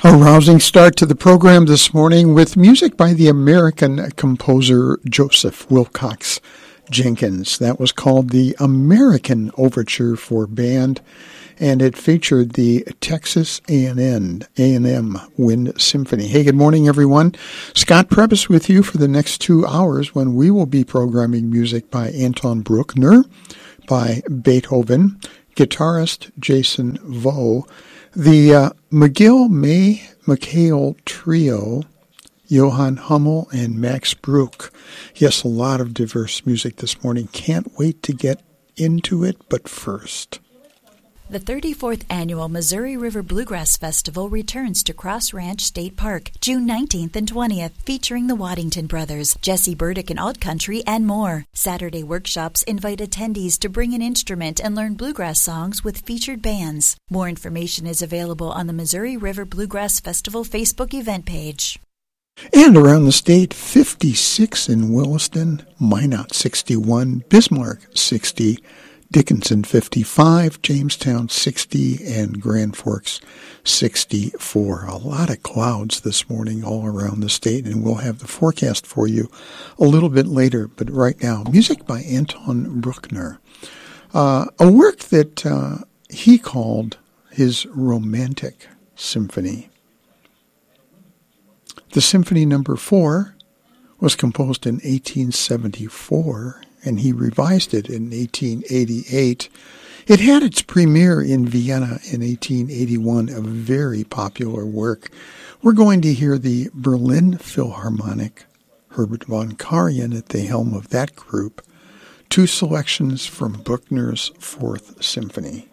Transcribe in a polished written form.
A rousing start to the program this morning with music by the American composer Joseph Wilcox Jenkins. That was called the American Overture for Band, and it featured the Texas A&M Wind Symphony. Hey, good morning, everyone. Scott Prebys with you for the next 2 hours when we will be programming music by Anton Bruckner, by Beethoven, guitarist Jason Vo, the McGill-May-McHale Trio, Johann Hummel, and Max Bruch. Yes, a lot of diverse music this morning. Can't wait to get into it, but first. The 34th Annual Missouri River Bluegrass Festival returns to Cross Ranch State Park, June 19th and 20th, featuring the Waddington Brothers, Jesse Burdick and Alt Country, and more. Saturday workshops invite attendees to bring an instrument and learn bluegrass songs with featured bands. More information is available on the Missouri River Bluegrass Festival Facebook event page. And around the state, 56 in Williston, Minot 61, Bismarck 60, Dickinson 55, Jamestown 60, and Grand Forks 64. A lot of clouds this morning all around the state, and we'll have the forecast for you a little bit later. But right now, music by Anton Bruckner, a work that he called his Romantic Symphony. The Symphony Number 4 was composed in 1874, and he revised it in 1888. It had its premiere in Vienna in 1881, a very popular work. We're going to hear the Berlin Philharmonic, Herbert von Karajan at the helm of that group, 2 selections from Bruckner's Fourth Symphony.